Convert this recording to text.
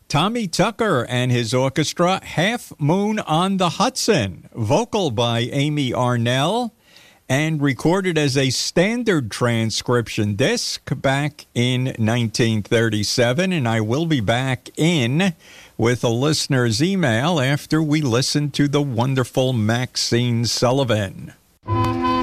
Tommy Tucker and his orchestra, Half Moon on the Hudson, vocal by Amy Arnell, and recorded as a standard transcription disc back in 1937. And I will be back in with a listener's email after we listen to the wonderful Maxine Sullivan.